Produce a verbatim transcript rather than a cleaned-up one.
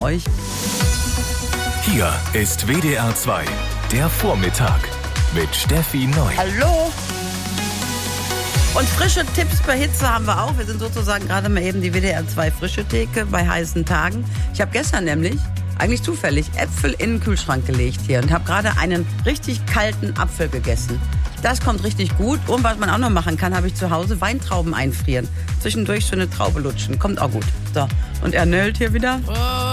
euch. Hier ist W D R zwei, der Vormittag mit Steffi Neu. Hallo! Und frische Tipps bei Hitze haben wir auch. Wir sind sozusagen gerade mal eben die W D R zwei frische Theke bei heißen Tagen. Ich habe gestern nämlich, eigentlich zufällig, Äpfel in den Kühlschrank gelegt hier und habe gerade einen richtig kalten Apfel gegessen. Das kommt richtig gut. Und was man auch noch machen kann, habe ich zu Hause Weintrauben einfrieren. Zwischendurch so eine Traube lutschen. Kommt auch gut. So, und er nölt hier wieder.